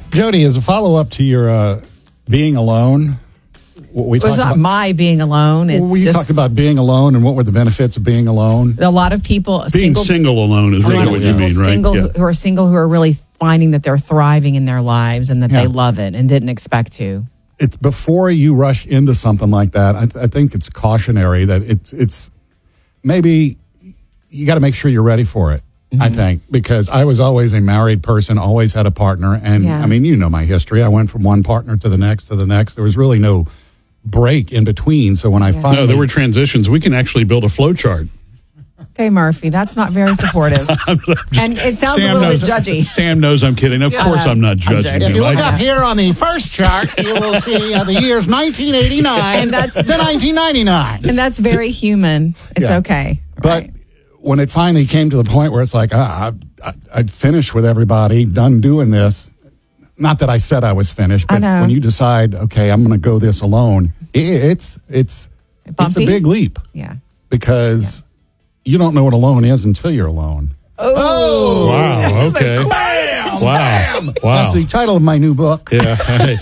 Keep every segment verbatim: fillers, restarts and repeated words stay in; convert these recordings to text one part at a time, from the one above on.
Jody, as a follow-up to your uh, being alone, we it was not about, my being alone. It's we just, talked about being alone and what were the benefits of being alone. a lot of people being single, single alone is really what you mean, right? Single Yeah. who are single who are really finding that they're thriving in their lives and that Yeah. they love it and didn't expect to. It's before you rush into something like that. I, th- I think it's cautionary that it's it's maybe you got to make sure you're ready for it. Mm-hmm. I think because I was always a married person, always had a partner, and Yeah. I mean, you know my history. I went from one partner to the next to the next. There was really no break in between. So when I Yeah. finally No, there were transitions. We can actually build a flow chart. Okay, Murphy, that's not very supportive. And it sounds Sam a little knows, bit judgy. Sam knows I'm kidding. Of Yeah. course I'm not I'm judging joking. If him. you look I- up here on the first chart, you will see uh, the years nineteen eighty-nine And that's- to nineteen ninety-nine. And that's very human. It's Yeah. okay. But Right. when it finally came to the point where it's like, ah, I, I'd finished with everybody, done doing this. Not that I said I was finished, I but know. when you decide, okay, I'm going to go this alone, it, it's it's it's a Bumpy? big leap Yeah. because you don't know what alone is until you're alone. Oh. Wow. Okay. Bam! Wow. Bam! Wow. That's the title of my new book. Yeah. Hey.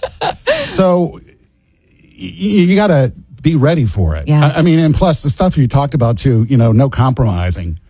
So y- you got to be ready for it. Yeah. I, I mean, and plus the stuff you talked about too, you know, no compromising.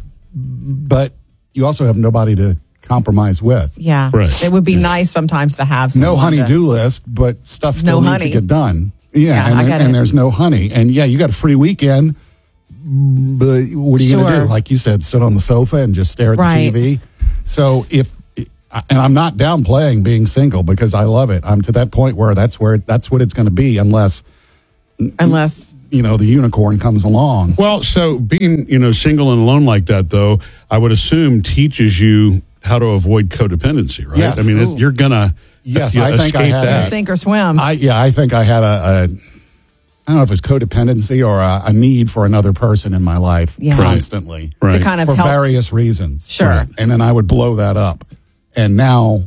But you also have nobody to compromise with. Yeah. Right. It would be Yes. nice sometimes to have No someone to- honey-do list, but stuff still No needs honey. to get done. Yeah, Yeah, and, I get and it. there's no honey. And yeah, you got a free weekend, but what are you going to Sure. do? Like you said, sit on the sofa and just stare at Right. the T V. So if, and I'm not downplaying being single because I love it. I'm to that point where that's where that's what it's going to be, unless Unless, you know the unicorn comes along. Well, so being, you know, single and alone like that, though, I would assume teads you how to avoid codependency, right? Yes. I mean, it's, Ooh. you're going to Yes, you know, I think I escape had that. a- sink or swim. I yeah, I think I had a, a I don't know if it's codependency or a, a need for another person in my life Yeah. Right. constantly. Right. to kind of For help. various reasons. Sure. Right. And then I would blow that up. And now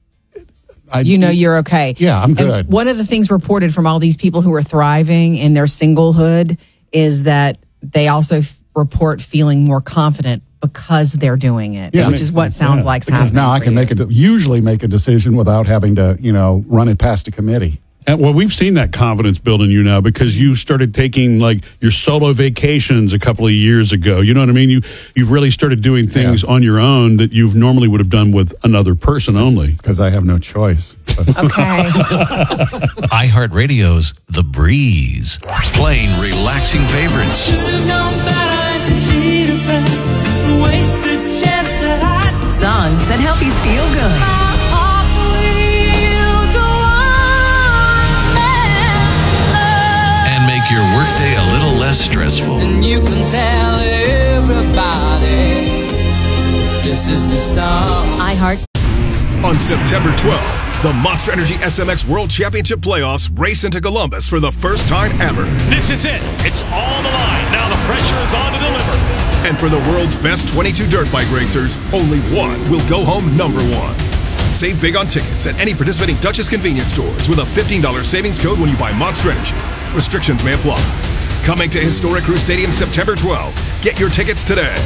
I You know you're okay. Yeah, I'm And good. one of the things reported from all these people who are thriving in their singlehood is that they also f- report feeling more confident because they're doing it, Yeah. which is what sounds Yeah. like because happening now I for can you. make a de- usually make a decision without having to, you know, run it past a committee. And, well, we've seen that confidence build in you now because you started taking like your solo vacations a couple of years ago. You know what I mean? You you've really started doing things Yeah. on your own that you normally would have done with another person only. It's because I have no choice. But Okay. iHeartRadio's The Breeze. Playing relaxing favorites. Songs that help you feel good. And make your workday a little less stressful. You can tell everybody this is the song. iHeart. On September twelfth, the Monster Energy S M X World Championship Playoffs race into Columbus for the first time ever. This is it. It's all the line. Now the pressure is on to deliver. And for the world's best twenty-two dirt bike racers, only one will go home number one. Save big on tickets at any participating Duchess convenience stores with a fifteen dollars savings code when you buy Monster Energy. Restrictions may apply. Coming to Historic Crew Stadium September twelfth. Get your tickets today.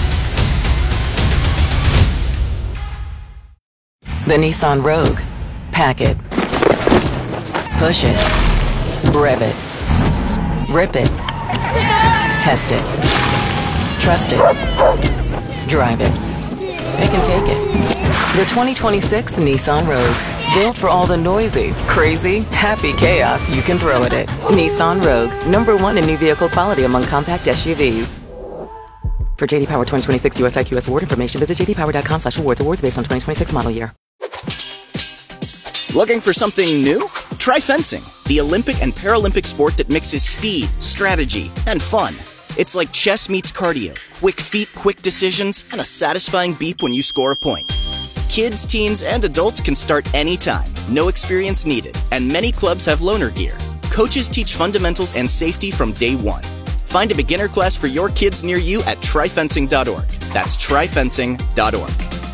The Nissan Rogue. Pack it. Push it. Rev it. Rip it. Test it. Trust it. Drive it. Pick and take it. The twenty twenty-six Nissan Rogue. Built for all the noisy, crazy, happy chaos you can throw at it. Nissan Rogue. Number one in new vehicle quality among compact S U Vs. For J D Power twenty twenty-six U S I Q S award information, visit j d power dot com slash awards. Awards based on twenty twenty-six model year. Looking for something new? Try fencing, the Olympic and Paralympic sport that mixes speed, strategy, and fun. It's like chess meets cardio, quick feet, quick decisions, and a satisfying beep when you score a point. Kids, teens, and adults can start anytime, no experience needed, and many clubs have loaner gear. Coaches teach fundamentals and safety from day one. Find a beginner class for your kids near you at try fencing dot org. That's try fencing dot org.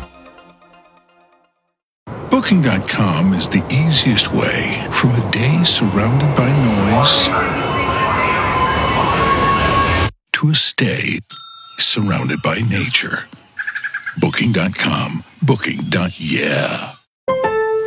Booking dot com is the easiest way from a day surrounded by noise to a stay surrounded by nature. Booking dot com. Booking. Yeah.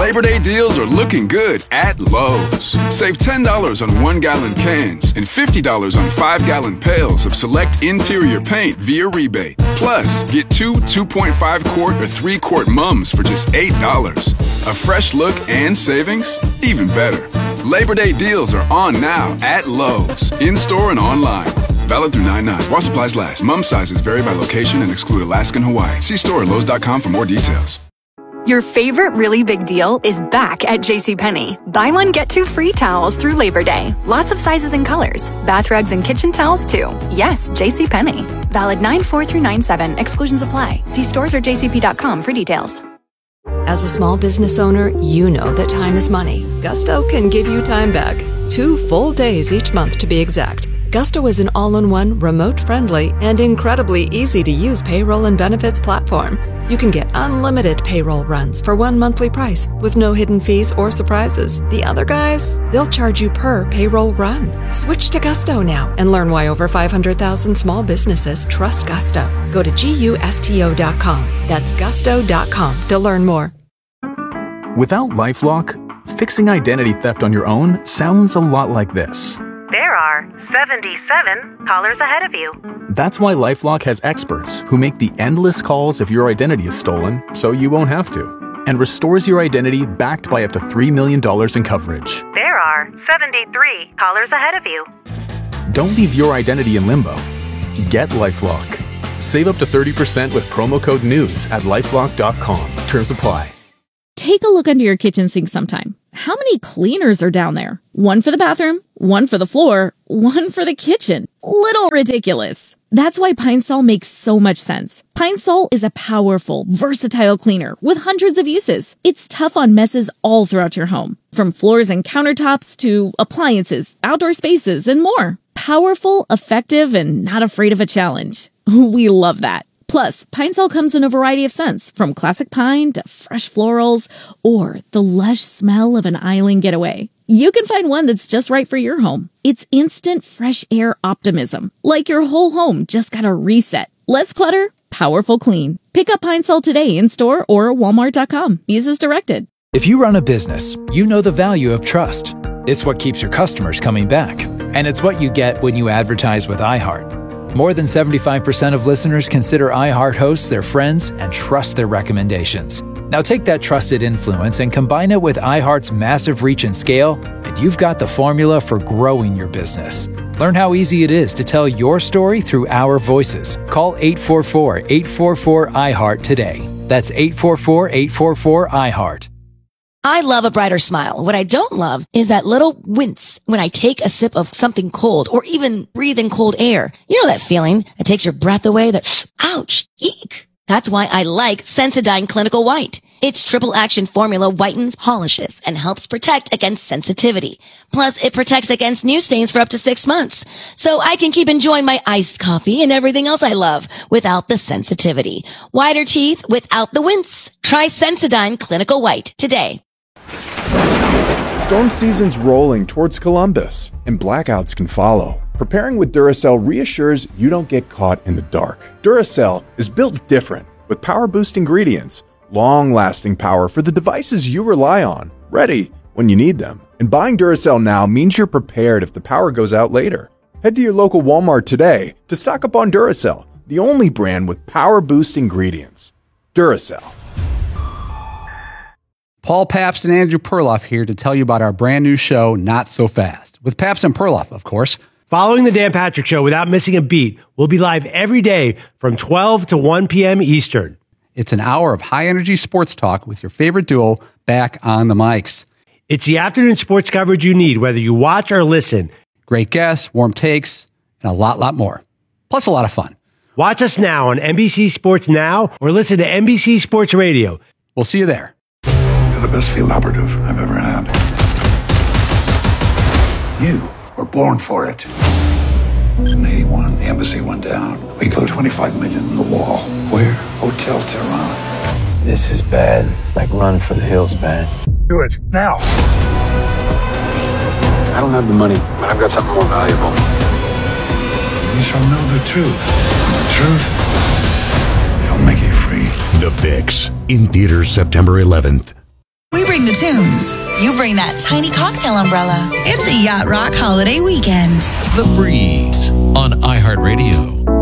Labor Day deals are looking good at Lowe's. Save ten dollars on one-gallon cans and fifty dollars on five-gallon pails of select interior paint via rebate. Plus, get two two point five quart or three quart mums for just eight dollars. A fresh look and savings? Even better. Labor Day deals are on now at Lowe's, in-store and online. Valid through nine nine. While supplies last. Mum sizes vary by location and exclude Alaska and Hawaii. See store at lowes dot com for more details. Your favorite really big deal is back at JCPenney. Buy one, get two free towels through Labor Day. Lots of sizes and colors. Bath rugs and kitchen towels too. Yes, JCPenney. Valid nine four through nine seven. Exclusions apply. See stores or j c p dot com for details. As a small business owner, you know that time is money. Gusto can give you time back. Two full days each month to be exact. Gusto is an all-in-one, remote-friendly, and incredibly easy-to-use payroll and benefits platform. You can get unlimited payroll runs for one monthly price with no hidden fees or surprises. The other guys, they'll charge you per payroll run. Switch to Gusto now and learn why over five hundred thousand small businesses trust Gusto. Go to gusto dot com. That's gusto dot com to learn more. Without LifeLock, fixing identity theft on your own sounds a lot like this. There are seventy-seven callers ahead of you. That's why LifeLock has experts who make the endless calls if your identity is stolen, so you won't have to, and restores your identity backed by up to three million dollars in coverage. There are seventy-three callers ahead of you. Don't leave your identity in limbo. Get LifeLock. Save up to thirty percent with promo code NEWS at lifelock dot com. Terms apply. Take a look under your kitchen sink sometime. How many cleaners are down there? One for the bathroom, one for the floor, one for the kitchen. Little ridiculous. That's why Pine Sol makes so much sense. Pine Sol is a powerful, versatile cleaner with hundreds of uses. It's tough on messes all throughout your home, from floors and countertops to appliances, outdoor spaces, and more. Powerful, effective, and not afraid of a challenge. We love that. Plus, Pine Sol comes in a variety of scents, from classic pine to fresh florals or the lush smell of an island getaway. You can find one that's just right for your home. It's instant fresh air optimism, like your whole home just got a reset. Less clutter, powerful clean. Pick up Pine Sol today in store or walmart dot com. Use as directed. If you run a business, you know the value of trust. It's what keeps your customers coming back, and it's what you get when you advertise with iHeart. More than seventy-five percent of listeners consider iHeart hosts their friends and trust their recommendations. Now take that trusted influence and combine it with iHeart's massive reach and scale, and you've got the formula for growing your business. Learn how easy it is to tell your story through our voices. Call eight four four, eight four four, iHeart today. That's eight four four, eight four four, iHeart. I love a brighter smile. What I don't love is that little wince when I take a sip of something cold or even breathe in cold air. You know that feeling that takes your breath away? That, ouch, eek. That's why I like Sensodyne Clinical White. Its triple action formula whitens, polishes, and helps protect against sensitivity. Plus, it protects against new stains for up to six months. So I can keep enjoying my iced coffee and everything else I love without the sensitivity. Whiter teeth without the wince. Try Sensodyne Clinical White today. Storm season's rolling towards Columbus, and blackouts can follow. Preparing with Duracell reassures you don't get caught in the dark. Duracell is built different, with power-boost ingredients, long-lasting power for the devices you rely on, ready when you need them. And buying Duracell now means you're prepared if the power goes out later. Head to your local Walmart today to stock up on Duracell, the only brand with power-boost ingredients. Duracell. Paul Pabst and Andrew Perloff here to tell you about our brand new show, Not So Fast, with Pabst and Perloff, of course. Following the Dan Patrick Show without missing a beat, we'll be live every day from twelve to one p.m. Eastern. It's an hour of high-energy sports talk with your favorite duo back on the mics. It's the afternoon sports coverage you need, whether you watch or listen. Great guests, warm takes, and a lot, lot more. Plus a lot of fun. Watch us now on N B C Sports Now or listen to N B C Sports Radio. We'll see you there. You're the best field operative I've ever had. You were born for it. In eighty-one, the embassy went down. We threw twenty-five million in the wall. Where? Hotel Tehran. This is bad. Like run for the hills bad. Do it, now. I don't have the money, but I've got something more valuable. You shall know the truth. The truth shall make you free. The Fix, in theaters September eleventh. We bring the tunes. You bring that tiny cocktail umbrella. It's a Yacht Rock holiday weekend. The Breeze on iHeartRadio.